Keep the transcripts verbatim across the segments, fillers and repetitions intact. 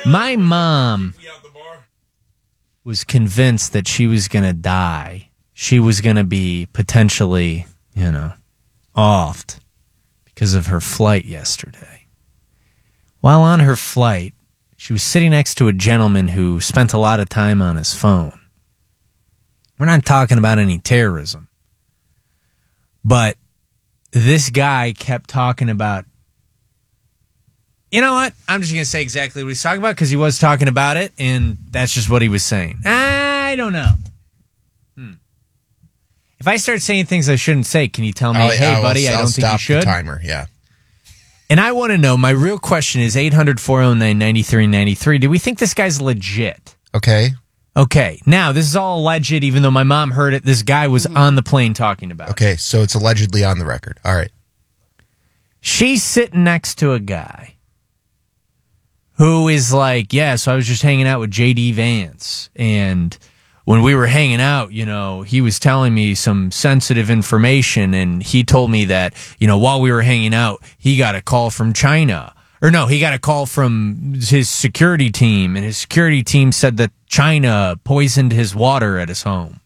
My mom was convinced that she was going to die. She was going to be potentially, you know, offed because of her flight yesterday. While on her flight, she was sitting next to a gentleman who spent a lot of time on his phone. We're not talking about any terrorism. But this guy kept talking about, you know what? I'm just going to say exactly what he's talking about because he was talking about it, and that's just what he was saying. I don't know. Hmm. If I start saying things I shouldn't say, can you tell me, I'll, hey, I'll, buddy, I'll I don't think you should? Stop the timer, yeah. And I want to know, my real question is eight hundred, four oh nine, nine three nine three. Do we think this guy's legit? Okay. Okay. Now, this is all alleged, even though my mom heard it. This guy was on the plane talking about okay, it. Okay, so it's allegedly on the record. All right. She's sitting next to a guy who is like, yeah, so I was just hanging out with J D Vance. And when we were hanging out, you know, he was telling me some sensitive information. And he told me that, you know, while we were hanging out, he got a call from China. Or no, he got a call from his security team. And his security team said that China poisoned his water at his home.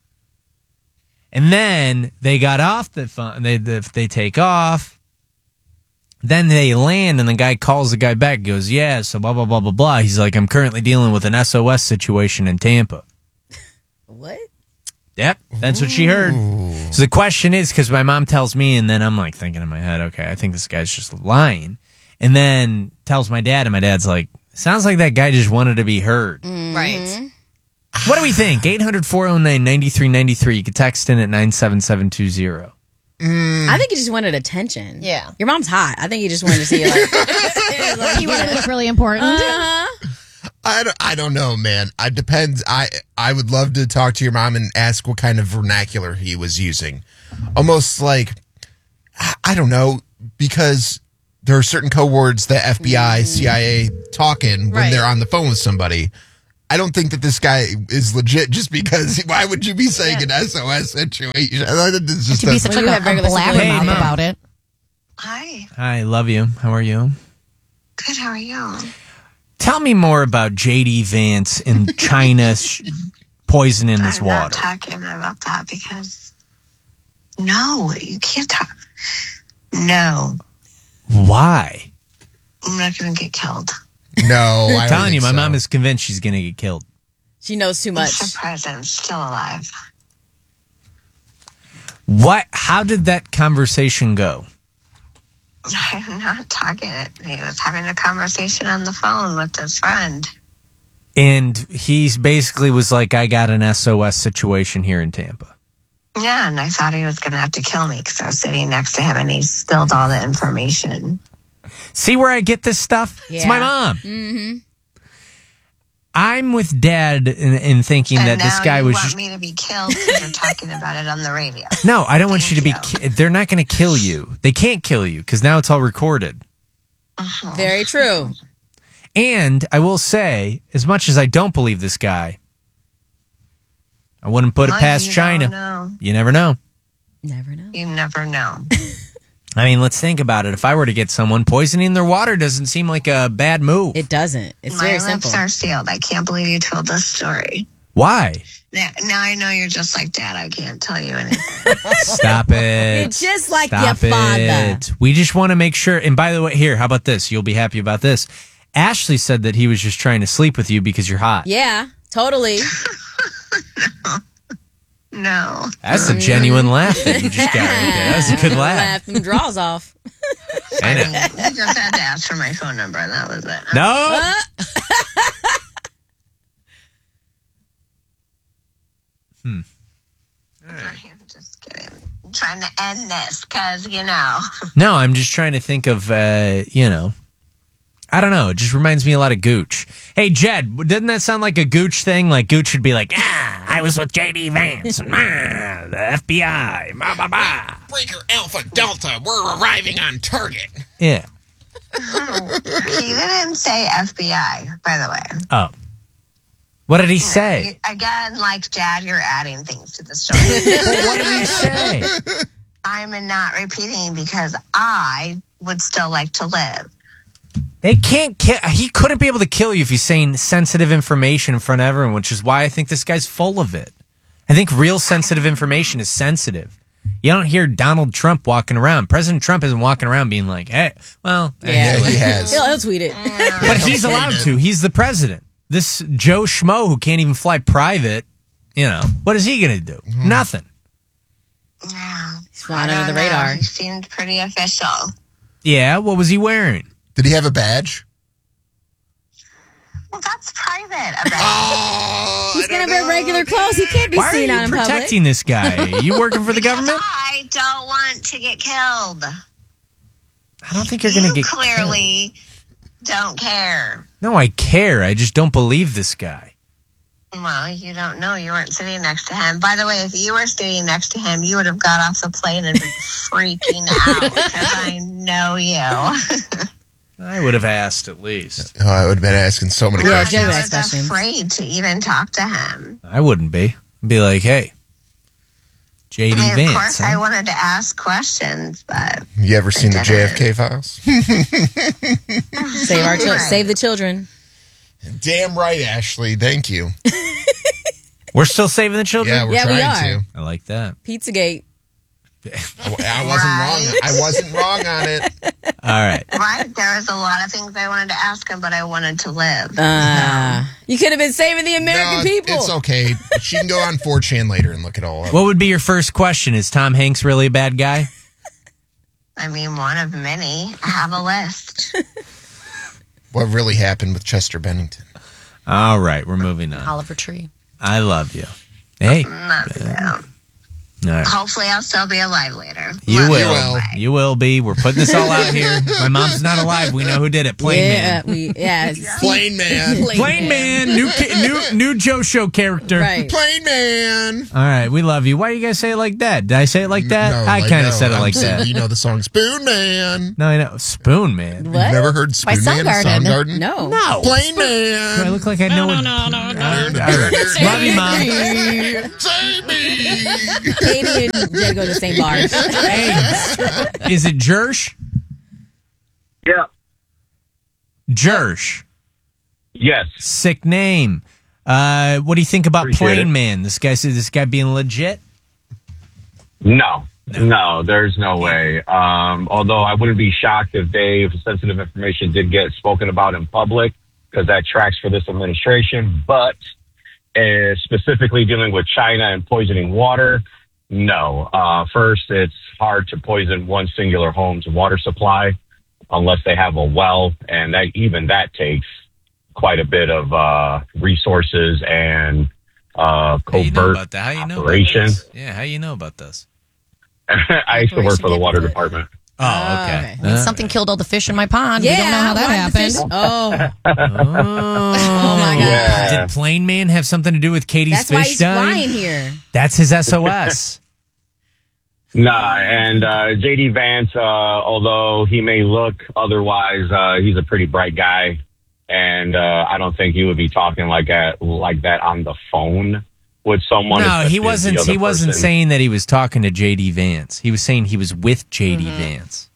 And then they got off the phone. They, they, they take off. Then they land, and the guy calls the guy back, goes, yeah, so blah, blah, blah, blah, blah. He's like, I'm currently dealing with an S O S situation in Tampa. What? Yep, that's what she heard. Ooh. So the question is, because my mom tells me, and then I'm like thinking in my head, okay, I think this guy's just lying. And then tells my dad, and my dad's like, sounds like that guy just wanted to be heard. Mm-hmm. Right. What do we think? eight hundred, four oh nine, nine three nine three. You can text in at nine seven seven two zero. Mm. I think he just wanted attention. Yeah. Your mom's hot. I think he just wanted to see you like, like he wanted to look really important. Uh-huh. I don't, I don't know, man. It depends. I I would love to talk to your mom and ask what kind of vernacular he was using. Almost like, I don't know, because there are certain code words that F B I, mm. C I A talk in when right. they're on the phone with somebody. I don't think that this guy is legit just because, why would you be saying yeah. an S O S situation? I think this is just to be such a, a blabbermouth hey, about it. Hi. Hi, love you. How are you? Good, how are you? Tell me more about J D Vance and China sh- poisoning this I'm water. I'm not talking about that because, no, you can't talk. No. Why? I'm not going to get killed. No, I'm telling you, my so. mom is convinced she's going to get killed. She knows too much. I'm surprised I'm still alive. What? How did that conversation go? I'm not talking. He was having a conversation on the phone with his friend. And he's basically was like, I got an S O S situation here in Tampa. Yeah, and I thought he was going to have to kill me because I was sitting next to him and he spilled all the information. See where I get this stuff? Yeah. It's my mom. Mm-hmm. I'm with Dad in, in thinking and that this guy you was want just... me to be killed because you're talking about it on the radio. No, I don't want Thank you to be... you. Ki- they're not going to kill you. They can't kill you because now it's all recorded. Uh-huh. Very true. And I will say, as much as I don't believe this guy, I wouldn't put well, it past you China. Know. You never know. Never know. You never know. I mean, let's think about it. If I were to get someone, poisoning their water doesn't seem like a bad move. It doesn't. It's My very lips simple. are sealed. I can't believe you told this story. Why? Now, now I know you're just like Dad. I can't tell you anything. Stop it. You're just like Stop your father. It. We just want to make sure. And by the way, here, how about this? You'll be happy about this. Ashley said that he was just trying to sleep with you because you're hot. Yeah, totally. No. That's a genuine laugh that you just got right there. That's a good laugh. Laugh them draws off. I know. You just had to ask for my phone number, and that was it. No. hmm. I'm just kidding. I'm trying to end this because, you know. No, I'm just trying to think of, uh, you know, I don't know. It just reminds me a lot of Gooch. Hey, Jed, doesn't that sound like a Gooch thing? Like Gooch would be like, ah, I was with J D Vance, and, ah, the F B I, bah, bah, bah. Breaker Alpha Delta, we're arriving on target. Yeah. He didn't say F B I, by the way. Oh. What did he say? Again, like Dad, you're adding things to the story. What did he say? I'm not repeating because I would still like to live. They can't kill. He couldn't be able to kill you if he's saying sensitive information in front of everyone, which is why I think this guy's full of it. I think real sensitive information is sensitive. You don't hear Donald Trump walking around. President Trump isn't walking around being like, hey, well, Yeah, Yeah, he has. He'll, he'll tweet it. but he's allowed to. He's the president. This Joe Schmo who can't even fly private, you know, what is he going to do? Mm-hmm. Nothing. Yeah. He's flying I under the don't know. radar. He seemed pretty official. Yeah, what was he wearing? Did he have a badge? Well, that's private. About Oh, He's going to wear regular clothes. He can't be Why are seen you out in public. protecting this guy? You working for the government? I don't want to get killed. I don't think you're going to You get clearly don't care. No, I care. I just don't believe this guy. Well, you don't know. You weren't sitting next to him. By the way, if you were sitting next to him, you would have got off the plane and been freaking out because I know you. I would have asked at least. Oh, I would have been asking so many Yeah, questions. Joe I asked was questions. afraid to even talk to him. I wouldn't be. I'd be like, hey, J D I mean, of Vance. course, huh? I wanted to ask questions, but You ever seen the J F K files? Save our children. Save the children. Damn right, Ashley. Thank you. We're still saving the children? Yeah, we're Yeah, we trying are. to. I like that. Pizzagate. I, I wasn't wrong. I wasn't wrong on it. All right. right, there was a lot of things I wanted to ask him, but I wanted to live. Uh, you could have been saving the American No, people. It's okay. She can go on four chan later and look it all up. What would be your first question? Is Tom Hanks really a bad guy? I mean, one of many. I have a list. What really happened with Chester Bennington? All right, we're moving on. Oliver Tree. I love you. Hey. Not so. All right. Hopefully, I'll still be alive later. You Love will. will. You will be. We're putting this all out here. My mom's not alive. We know who did it. Plain yeah, Man. we yeah. Plain Man. Plain Man. New ki- new new Joe Show character. Right. Plain Man. All right, we love you. Why you guys say it like that? Did I say it like that? No, I like, kind of no, said it I'm like saying, that. You know the song Spoon Man. No, I know. Spoon Man. What? You've never heard By Spoon Man? Soundgarden. Soundgarden? No. No. Plain Do I Man. look like I know it? no, no, no. All right. Love you, Mom. Save me. Katie and Jay go to the same bars. Hey, is it Jersh? Yeah. Jersh. Yes. Sick name. Uh, what do you think about Appreciate Plain it. Man? This guy says this guy being legit. No. No, there's no way. Um, although I wouldn't be shocked if Dave sensitive information did get spoken about in public because that tracks for this administration. But uh, specifically dealing with China and poisoning water, no. Uh, first, it's hard to poison one singular home's water supply unless they have a well, and that even that takes quite a bit of uh, resources and uh, How you know covert about that? How you know about operation. this? Yeah, how you know about this? I used to work for the water department. Oh, okay. okay. I mean, something killed all the fish in my pond. Yeah, we don't know how that why did the happened. fish- Oh, Oh, my God. Yeah. Did Plain Man have something to do with Katie's that's why fish he's dying? flying here. That's his S O S. Nah, and uh, J D Vance, uh, although he may look otherwise, uh, he's a pretty bright guy, and uh, I don't think he would be talking like that, like that on the phone with someone. No, especially he if the wasn't. other He wasn't person- saying that he was talking to J D Vance. He was saying he was with J D Vance.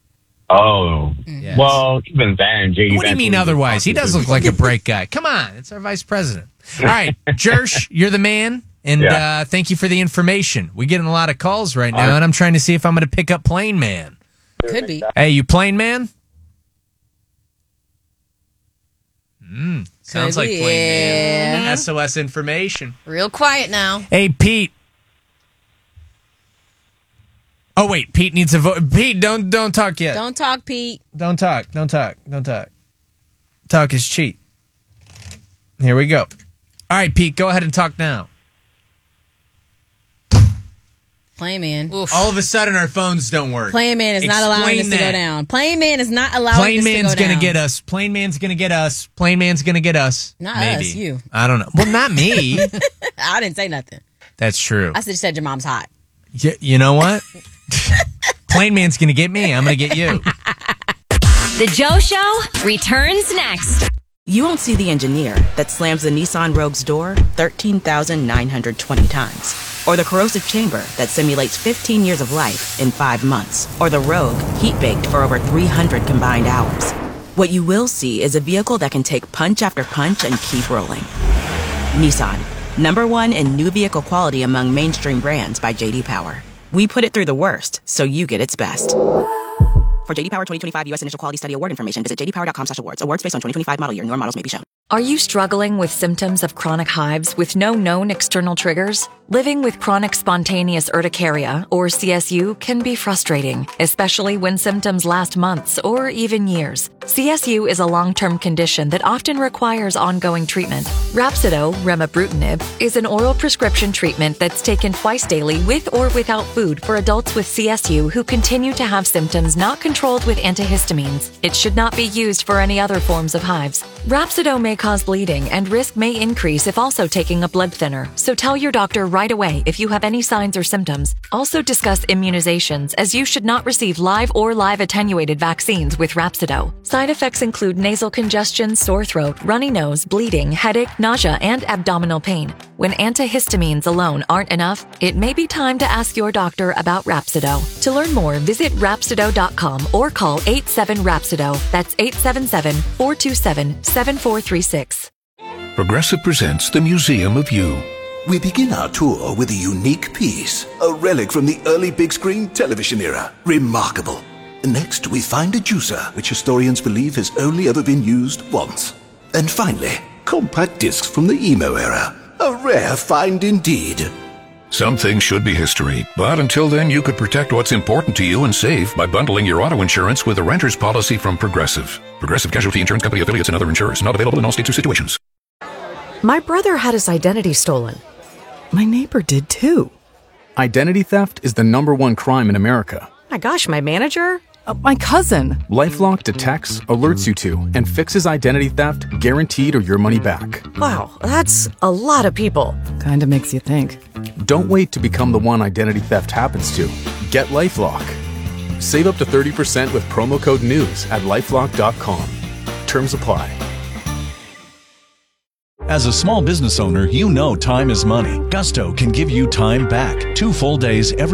Oh, Yes. well, even then, J D. What do you Vance mean wouldn't be otherwise? He talking does to- look like a bright guy. Come on, it's our vice president. All right, Jersh, you're the man, and Yeah. uh, thank you for the information. We're getting a lot of calls right now, All right. and I'm trying to see if I'm going to pick up Plain Man. Could be. Hey, you Plain Man? Mm, sounds Could like be, Plain Man. yeah. S O S information. Real quiet now. Hey, Pete. Oh wait, Pete needs a vote. Pete, don't don't talk yet. Don't talk, Pete. Don't talk. Don't talk. Don't talk. Talk is cheat. Here we go. All right, Pete, go ahead and talk now. Plain Man. Oof. All of a sudden, our phones don't work. Plain Man is not allowing Explain this to that. go down. Plain Man is not allowing Plain this Man's to go gonna down. get us. Plain Man's gonna get us. Plain Man's gonna get us. Not Maybe. us, you. I don't know. Well, not me. I didn't say nothing. That's true. I just said your mom's hot. Y- you know what? Plain Man's gonna get me. I'm gonna get you. The Joe Show returns next. You won't see the engineer that slams the Nissan Rogue's door thirteen thousand nine hundred twenty times. Or the corrosive chamber that simulates fifteen years of life in five months. Or the Rogue heat baked for over three hundred combined hours. What you will see is a vehicle that can take punch after punch and keep rolling. Nissan, number one in new vehicle quality among mainstream brands by J D Power. We put it through the worst, so you get its best. For J D Power twenty twenty-five U S Initial Quality Study Award information, visit j d power dot com slash awards. Awards based on twenty twenty-five model year. Newer models may be shown. Are you struggling with symptoms of chronic hives with no known external triggers? Living with chronic spontaneous urticaria, or C S U, can be frustrating, especially when symptoms last months or even years. C S U is a long-term condition that often requires ongoing treatment. Rhapsido, remibrutinib, is an oral prescription treatment that's taken twice daily with or without food for adults with C S U who continue to have symptoms not controlled with antihistamines. It should not be used for any other forms of hives. Rhapsido may cause bleeding and risk may increase if also taking a blood thinner, so tell your doctor right away if you have any signs or symptoms. Also discuss immunizations, as you should not receive live or live attenuated vaccines with Rhapsido. Side effects include nasal congestion, sore throat, runny nose, bleeding, headache, nausea, and abdominal pain. When antihistamines alone aren't enough, it may be time to ask your doctor about Rhapsido. To learn more, visit Rhapsido dot com or call eight seven Rhapsido. That's eight seven seven, four two seven, seven four three six. Progressive presents the Museum of You. We begin our tour with a unique piece, a relic from the early big screen television era. Remarkable. Next, we find a juicer, which historians believe has only ever been used once. And finally, compact discs from the emo era. A rare find indeed. Some things should be history, but until then you could protect what's important to you and save by bundling your auto insurance with a renter's policy from Progressive. Progressive Casualty Insurance Company affiliates and other insurers. Not available in all states or situations. My brother had his identity stolen. My neighbor did too. Identity theft is the number one crime in America. My gosh, my manager? Uh, my cousin. LifeLock detects, alerts you to, and fixes identity theft, guaranteed or your money back. Wow, that's a lot of people. Kinda makes you think. Don't wait to become the one identity theft happens to. Get LifeLock. Save up to thirty percent with promo code NEWS at lifelock dot com. Terms apply. As a small business owner, you know time is money. Gusto can give you time back. Two full days every